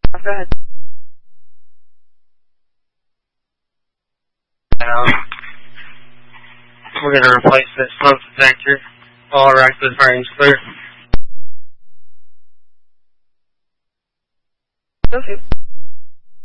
Go ahead. We're going to replace this smoke detector. All right, this range clear. Okay.